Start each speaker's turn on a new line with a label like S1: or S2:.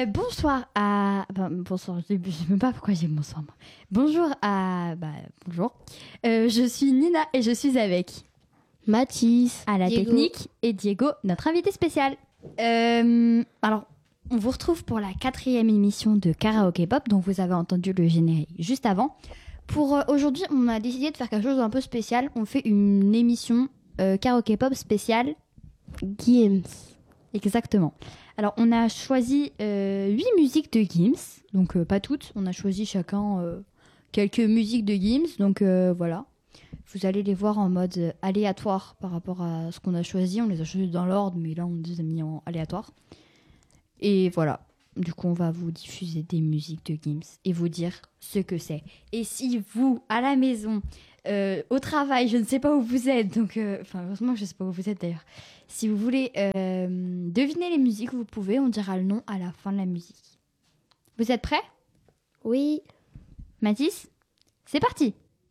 S1: Bonsoir à... bonsoir, je sais même pas pourquoi j'ai bonsoir. Moi. Bonjour à... bonjour. Je suis Nina et je suis avec...
S2: Mathis.
S1: À la
S2: Diego.
S1: technique et Diego, notre invité spécial. Alors, on vous retrouve pour la 4e émission de Karaoke Pop, dont vous avez entendu le générique juste avant. Pour aujourd'hui, on a décidé de faire quelque chose d'un peu spécial. On fait une émission Karaoke Pop spéciale
S2: Gims.
S1: Exactement. Alors, on a choisi 8 musiques de Gims, donc pas toutes. On a choisi chacun quelques musiques de Gims, donc voilà. Vous allez les voir en mode aléatoire par rapport à ce qu'on a choisi. On les a choisis dans l'ordre, mais là, on les a mis en aléatoire. Et voilà. Du coup, on va vous diffuser des musiques de Gims et vous dire ce que c'est. Et si vous, à la maison, au travail, je ne sais pas où vous êtes, donc... heureusement que je ne sais pas où vous êtes d'ailleurs. Si vous voulez deviner les musiques, vous pouvez. On dira le nom à la fin de la musique. Vous êtes prêts ?
S2: Oui.
S1: Mathis ? C'est parti !